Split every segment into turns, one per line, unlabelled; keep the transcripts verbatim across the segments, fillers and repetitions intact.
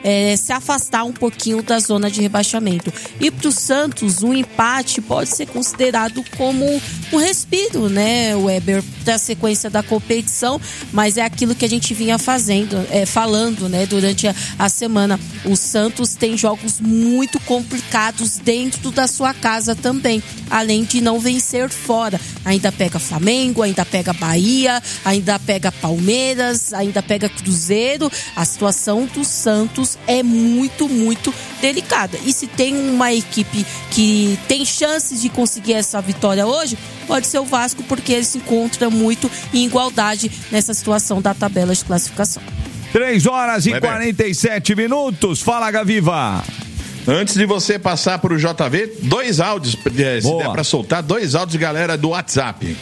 é, se afastar um pouquinho da zona de rebaixamento. E para o Santos, um empate pode ser considerado como um respiro, né, Weber, da sequência da competição, mas é aquilo que a gente vinha fazendo, é, falando, né, durante a, a semana. O Santos tem jogos muito complicados dentro da sua casa também, além de não vencer fora. Ainda pega Flamengo, ainda pega Bahia, ainda pega Palmeiras, ainda pega Cruzeiro. A situação do Santos é muito, muito delicada. E se tem uma equipe que tem chances de conseguir essa vitória hoje, pode ser o Vasco, porque ele se encontra muito em igualdade nessa situação da tabela de classificação.
três horas e quarenta e sete minutos. Fala, Gaviva.
Antes de você passar para o J V, dois áudios, se
Boa.
der para soltar, dois áudios, galera, do WhatsApp.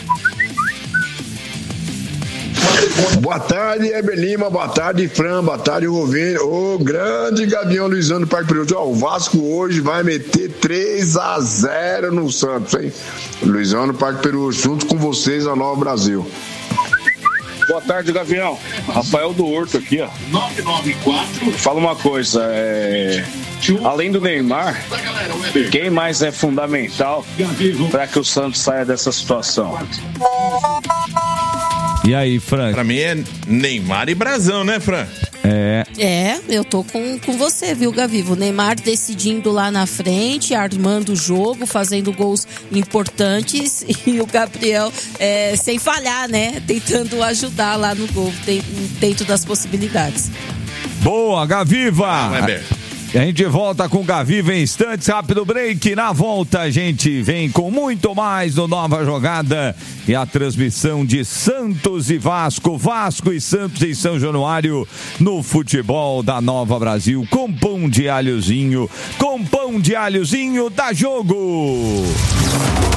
Boa tarde, Heber Lima, boa tarde, Fran, boa tarde, Rovini. Ô, grande Gavião Luizano do Parque Peruso. Ó, o Vasco hoje vai meter três a zero no Santos, hein? Luizano do Parque Peruso, junto com vocês na Nova Brasil.
Boa tarde, Gavião. Rafael do Horto aqui, ó. nove nove quatro. Fala uma coisa, é... além do Neymar, quem mais é fundamental para que o Santos saia dessa situação?
E aí, Fran?
Pra mim é Neymar e Brazão, né, Fran?
É.
É, eu tô com, com você, viu, Gavivo? O Neymar decidindo lá na frente, armando o jogo, fazendo gols importantes, e o Gabriel é, sem falhar, né? Tentando ajudar lá no gol, dentro das possibilidades.
Boa, Gaviva!
Ah,
a gente volta com o Gaviva em instantes, rápido break. Na volta a gente vem com muito mais no Nova Jogada e a transmissão de Santos e Vasco, Vasco e Santos em São Januário no futebol da Nova Brasil, com pão de alhozinho, com pão de alhozinho, dá jogo!